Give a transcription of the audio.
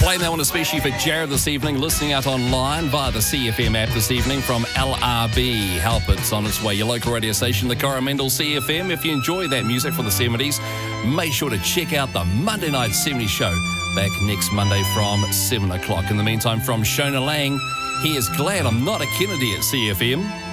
Playing that one especially for Jared this evening, listening out online via the CFM app this evening from LRB. Help, it's on its way. Your local radio station, the Coromandel CFM. If you enjoy that music from the 70s, make sure to check out the Monday Night 70s show back next Monday from 7 o'clock. In the meantime, from Shona Lang, here's Glad I'm Not a Kennedy at CFM.